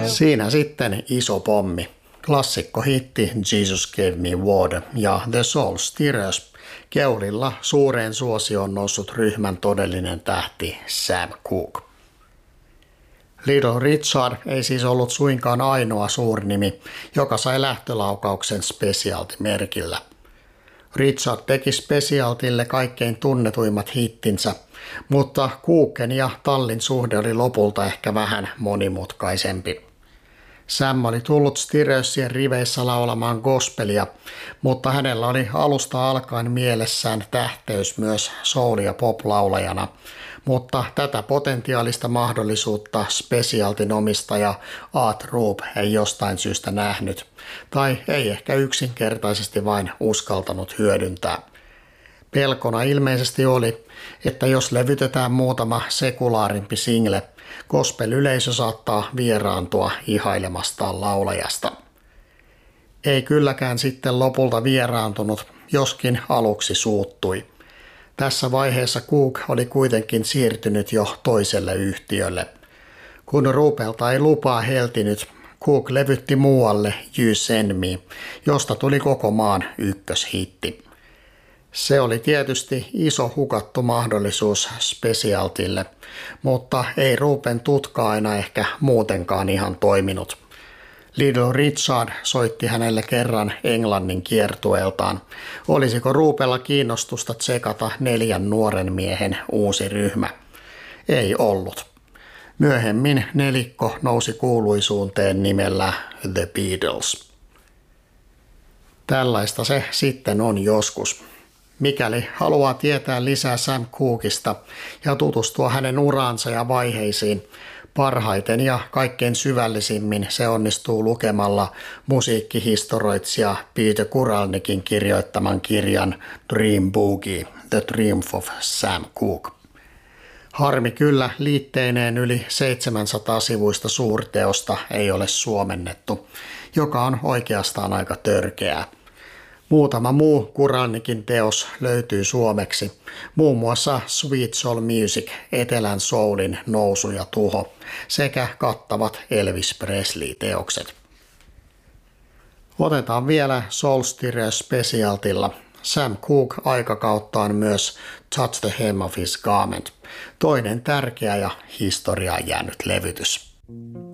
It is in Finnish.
Siinä sitten iso pommi. Klassikkohitti Jesus Gave Me Water ja The Soul Stirrers. Keulilla suureen suosioon noussut ryhmän todellinen tähti Sam Cooke. Little Richard ei siis ollut suinkaan ainoa suurnimi, joka sai lähtölaukauksen Specialty-merkillä. Richard teki Specialtylle kaikkein tunnetuimmat hittinsä, mutta Cooken ja tallin suhde oli lopulta ehkä vähän monimutkaisempi. Sam oli tullut Stirrersien riveissä laulamaan gospelia, mutta hänellä oli alusta alkaen mielessään tähteys myös soul- ja pop-laulajana, mutta tätä potentiaalista mahdollisuutta Specialtyn omistaja Art Rupe ei jostain syystä nähnyt, tai ei ehkä yksinkertaisesti vain uskaltanut hyödyntää. Pelkona ilmeisesti oli, että jos levytetään muutama sekulaarimpi single, gospel-yleisö saattaa vieraantua ihailemastaan laulajasta. Ei kylläkään sitten lopulta vieraantunut, joskin aluksi suuttui. Tässä vaiheessa Cooke oli kuitenkin siirtynyt jo toiselle yhtiölle. Kun Rupelta ei lupaa heltinyt, Cooke levytti muualle You Send Me, josta tuli koko maan ykköshitti. Se oli tietysti iso hukattu mahdollisuus Specialtylle, mutta ei Rupen tutka aina ehkä muutenkaan ihan toiminut. Little Richard soitti hänelle kerran Englannin kiertueeltaan. Olisiko Rupella kiinnostusta tsekata 4 nuoren miehen uusi ryhmä? Ei ollut. Myöhemmin nelikko nousi kuuluisuuteen nimellä The Beatles. Tällaista se sitten on joskus. Mikäli haluaa tietää lisää Sam Cookesta ja tutustua hänen uraansa ja vaiheisiin, parhaiten ja kaikkein syvällisimmin se onnistuu lukemalla musiikkihistoroitsija Peter Kuralnikin kirjoittaman kirjan Dream Boogie, The Triumph of Sam Cooke. Harmi kyllä liitteineen yli 700 sivuista suurteosta ei ole suomennettu, joka on oikeastaan aika törkeää. Muutama muu Kuralnikin teos löytyy suomeksi, muun muassa Sweet Soul Music, Etelän soulin nousu ja tuho sekä kattavat Elvis Presley-teokset. Otetaan vielä Soul Stirrers Specialtylla. Sam Cooke aikakauttaan myös Touch the Hem of His Garment, toinen tärkeä ja historiaan jäänyt levytys.